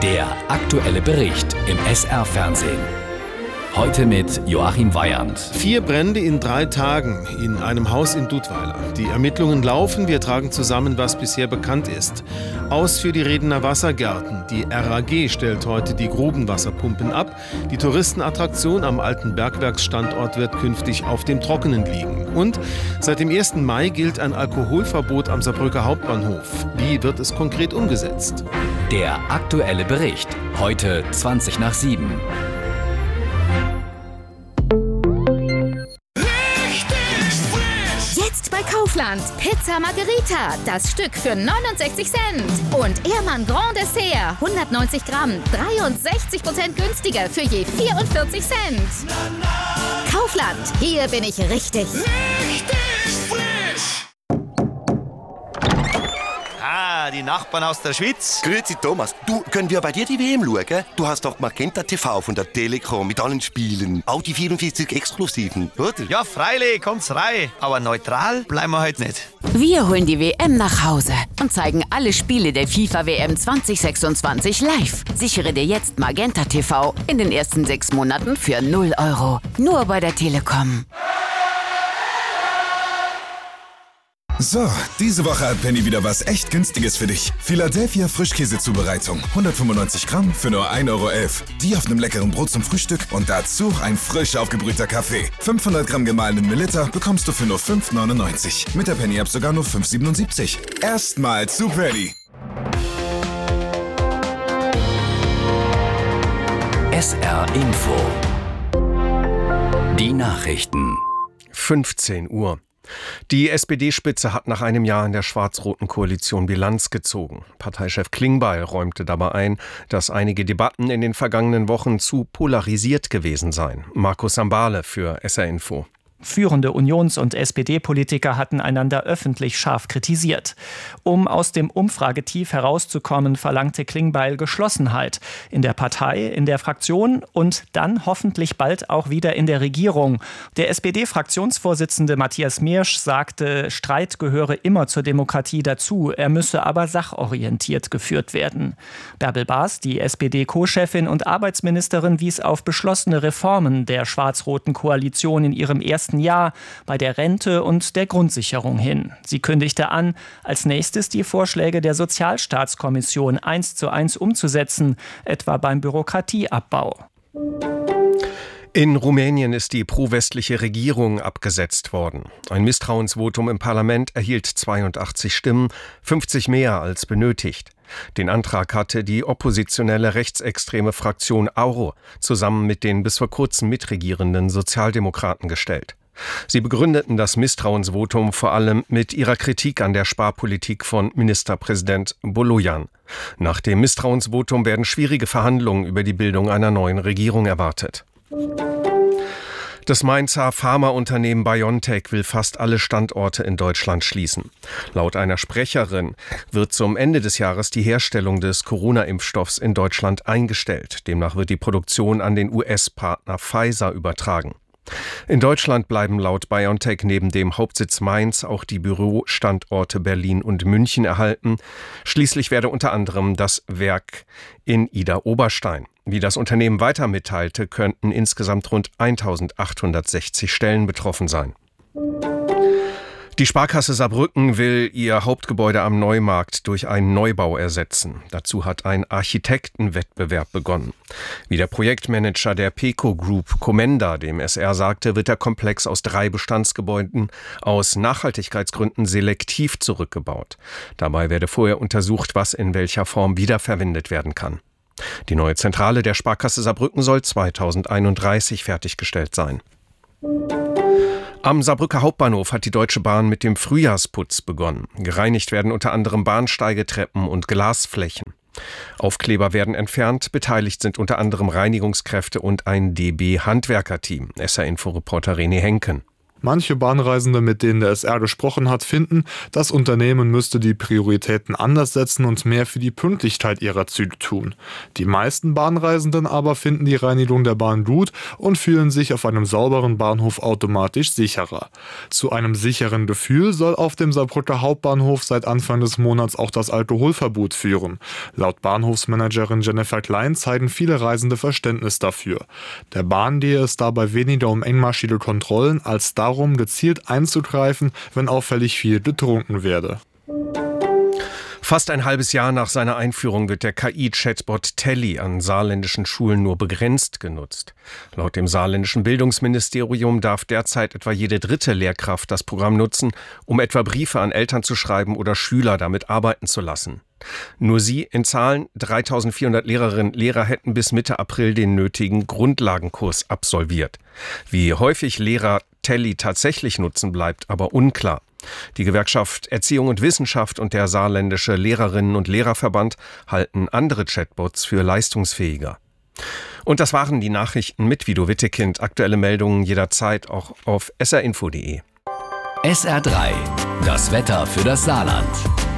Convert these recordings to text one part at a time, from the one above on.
Der aktuelle Bericht im SR-Fernsehen. Heute mit Joachim Weyand. 4 Brände in 3 Tagen in einem Haus in Dudweiler. Die Ermittlungen laufen, wir tragen zusammen, was bisher bekannt ist. Aus für die Redener Wassergärten. Die RAG stellt heute die Grubenwasserpumpen ab. Die Touristenattraktion am alten Bergwerksstandort wird künftig auf dem Trockenen liegen. Und seit dem 1. Mai gilt ein Alkoholverbot am Saarbrücker Hauptbahnhof. Wie wird es konkret umgesetzt? Der aktuelle Bericht. Heute 7:20. Kaufland. Pizza Margherita, das Stück für 69 Cent. Und Ehrmann Grand Dessert, 190 Gramm, 63% günstiger für je 44 Cent. Kaufland, hier bin ich richtig. Richtig frisch! Ah, die Nachbarn aus der Schweiz. Grüezi Thomas, du, können wir bei dir die WM schauen? Du hast doch Magenta TV von der Telekom mit allen Spielen. Auch die 44 Exklusiven, oder? Ja, freilich, kommt's rein. Aber neutral bleiben wir heute nicht. Wir holen die WM nach Hause und zeigen alle Spiele der FIFA-WM 2026 live. Sichere dir jetzt Magenta TV in den ersten 6 Monaten für 0 €. Nur bei der Telekom. So, diese Woche hat Penny wieder was echt Günstiges für dich. Philadelphia Frischkäsezubereitung. 195 Gramm für nur 1,11 €. Die auf einem leckeren Brot zum Frühstück und dazu ein frisch aufgebrühter Kaffee. 500 Gramm gemahlenen Melitta bekommst du für nur 5,99 €. Mit der Penny-App sogar nur 5,77 €. Erstmal zu Penny. SR Info. Die Nachrichten. 15 Uhr. Die SPD-Spitze hat nach einem Jahr in der schwarz-roten Koalition Bilanz gezogen. Parteichef Klingbeil räumte dabei ein, dass einige Debatten in den vergangenen Wochen zu polarisiert gewesen seien. Markus Sambale für SR Info. Führende Unions- und SPD-Politiker hatten einander öffentlich scharf kritisiert. Um aus dem Umfragetief herauszukommen, verlangte Klingbeil Geschlossenheit in der Partei, in der Fraktion und dann hoffentlich bald auch wieder in der Regierung. Der SPD-Fraktionsvorsitzende Matthias Miersch sagte, Streit gehöre immer zur Demokratie dazu, er müsse aber sachorientiert geführt werden. Bärbel Baas, die SPD-Co-Chefin und Arbeitsministerin, wies auf beschlossene Reformen der schwarz-roten Koalition in ihrem ersten Jahr bei der Rente und der Grundsicherung hin. Sie kündigte an, als nächstes die Vorschläge der Sozialstaatskommission 1:1 umzusetzen, etwa beim Bürokratieabbau. In Rumänien ist die pro-westliche Regierung abgesetzt worden. Ein Misstrauensvotum im Parlament erhielt 82 Stimmen, 50 mehr als benötigt. Den Antrag hatte die oppositionelle rechtsextreme Fraktion AURO zusammen mit den bis vor kurzem mitregierenden Sozialdemokraten gestellt. Sie begründeten das Misstrauensvotum vor allem mit ihrer Kritik an der Sparpolitik von Ministerpräsident Bolojan. Nach dem Misstrauensvotum werden schwierige Verhandlungen über die Bildung einer neuen Regierung erwartet. Das Mainzer Pharmaunternehmen BioNTech will fast alle Standorte in Deutschland schließen. Laut einer Sprecherin wird zum Ende des Jahres die Herstellung des Corona-Impfstoffs in Deutschland eingestellt. Demnach wird die Produktion an den US-Partner Pfizer übertragen. In Deutschland bleiben laut BioNTech neben dem Hauptsitz Mainz auch die Bürostandorte Berlin und München erhalten. Schließlich werde unter anderem das Werk in Idar-Oberstein. Wie das Unternehmen weiter mitteilte, könnten insgesamt rund 1860 Stellen betroffen sein. Die Sparkasse Saarbrücken will ihr Hauptgebäude am Neumarkt durch einen Neubau ersetzen. Dazu hat ein Architektenwettbewerb begonnen. Wie der Projektmanager der PECO Group Comenda dem SR sagte, wird der Komplex aus 3 Bestandsgebäuden aus Nachhaltigkeitsgründen selektiv zurückgebaut. Dabei werde vorher untersucht, was in welcher Form wiederverwendet werden kann. Die neue Zentrale der Sparkasse Saarbrücken soll 2031 fertiggestellt sein. Am Saarbrücker Hauptbahnhof hat die Deutsche Bahn mit dem Frühjahrsputz begonnen. Gereinigt werden unter anderem Bahnsteigetreppen und Glasflächen. Aufkleber werden entfernt, beteiligt sind unter anderem Reinigungskräfte und ein DB-Handwerkerteam. SR-Info-Reporter René Henken. Manche Bahnreisende, mit denen der SR gesprochen hat, finden, das Unternehmen müsste die Prioritäten anders setzen und mehr für die Pünktlichkeit ihrer Züge tun. Die meisten Bahnreisenden aber finden die Reinigung der Bahn gut und fühlen sich auf einem sauberen Bahnhof automatisch sicherer. Zu einem sicheren Gefühl soll auf dem Saarbrücker Hauptbahnhof seit Anfang des Monats auch das Alkoholverbot führen. Laut Bahnhofsmanagerin Jennifer Klein zeigen viele Reisende Verständnis dafür. Der Bahn gehe es dabei weniger um engmaschige Kontrollen als darum, gezielt einzugreifen, wenn auffällig viel getrunken werde. Fast ein halbes Jahr nach seiner Einführung wird der KI-Chatbot Telly an saarländischen Schulen nur begrenzt genutzt. Laut dem saarländischen Bildungsministerium darf derzeit etwa jede dritte Lehrkraft das Programm nutzen, um etwa Briefe an Eltern zu schreiben oder Schüler damit arbeiten zu lassen. Nur sie in Zahlen 3.400 Lehrerinnen und Lehrer hätten bis Mitte April den nötigen Grundlagenkurs absolviert. Wie häufig Lehrer Telly tatsächlich nutzen, bleibt aber unklar. Die Gewerkschaft Erziehung und Wissenschaft und der saarländische Lehrerinnen- und Lehrerverband halten andere Chatbots für leistungsfähiger. Und das waren die Nachrichten mit Vido Wittekind. Aktuelle Meldungen jederzeit auch auf srinfo.de. SR3, das Wetter für das Saarland.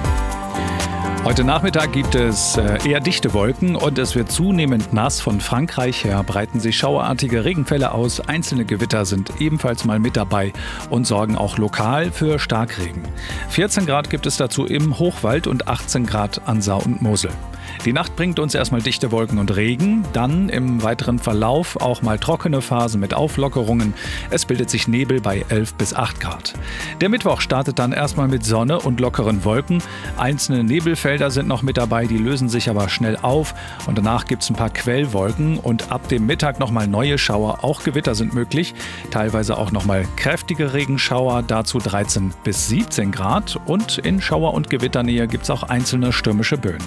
Heute Nachmittag gibt es eher dichte Wolken und es wird zunehmend nass. Von Frankreich her breiten sich schauerartige Regenfälle aus. Einzelne Gewitter sind ebenfalls mal mit dabei und sorgen auch lokal für Starkregen. 14 Grad gibt es dazu im Hochwald und 18 Grad an Saar und Mosel. Die Nacht bringt uns erstmal dichte Wolken und Regen, dann im weiteren Verlauf auch mal trockene Phasen mit Auflockerungen. Es bildet sich Nebel bei 11 bis 8 Grad. Der Mittwoch startet dann erstmal mit Sonne und lockeren Wolken. Einzelne Nebelfelder sind noch mit dabei, die lösen sich aber schnell auf. Und danach gibt es ein paar Quellwolken und ab dem Mittag nochmal neue Schauer. Auch Gewitter sind möglich, teilweise auch nochmal kräftige Regenschauer, dazu 13 bis 17 Grad. Und in Schauer- und Gewitternähe gibt es auch einzelne stürmische Böen.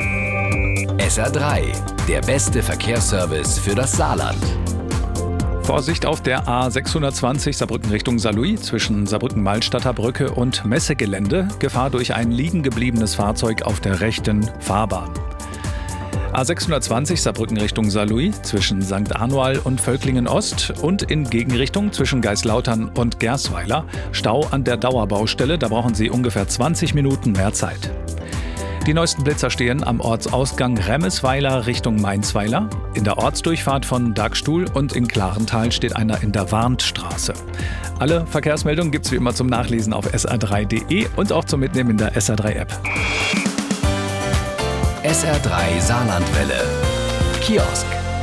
SR3, der beste Verkehrsservice für das Saarland. Vorsicht auf der A620 Saarbrücken Richtung Saarlouis zwischen Saarbrücken-Malstadter Brücke und Messegelände. Gefahr durch ein liegen gebliebenes Fahrzeug auf der rechten Fahrbahn. A620 Saarbrücken Richtung Saarlouis zwischen St. Anual und Völklingen Ost und in Gegenrichtung zwischen Geislautern und Gersweiler. Stau an der Dauerbaustelle, da brauchen Sie ungefähr 20 Minuten mehr Zeit. Die neuesten Blitzer stehen am Ortsausgang Remmesweiler Richtung Mainzweiler, in der Ortsdurchfahrt von Dagstuhl und in Klarental steht einer in der Warntstraße. Alle Verkehrsmeldungen gibt es wie immer zum Nachlesen auf sr3.de und auch zum Mitnehmen in der SR3-App. SR3 Saarlandwelle. Kiosk.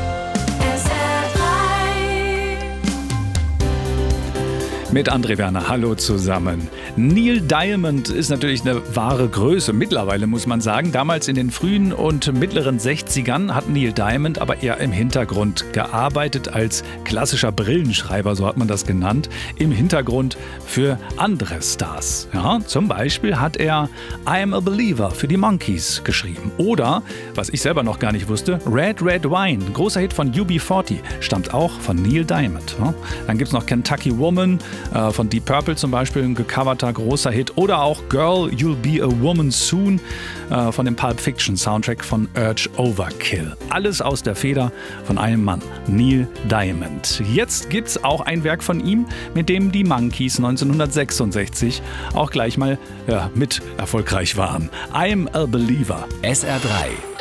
Mit André Werner, hallo zusammen. Neil Diamond ist natürlich eine wahre Größe, mittlerweile muss man sagen. Damals in den frühen und mittleren 60ern hat Neil Diamond aber eher im Hintergrund gearbeitet als klassischer Brillenschreiber, so hat man das genannt, im Hintergrund für andere Stars. Ja, zum Beispiel hat er I'm a Believer für die Monkees geschrieben. Oder, was ich selber noch gar nicht wusste, Red Red Wine, großer Hit von UB40, stammt auch von Neil Diamond. Ja, dann gibt es noch Kentucky Woman, von Deep Purple zum Beispiel, ein gecoverter großer Hit. Oder auch Girl, You'll Be a Woman Soon von dem Pulp Fiction Soundtrack von Urge Overkill. Alles aus der Feder von einem Mann, Neil Diamond. Jetzt gibt's auch ein Werk von ihm, mit dem die Monkees 1966 auch gleich mal mit erfolgreich waren. I'm a Believer. SR3,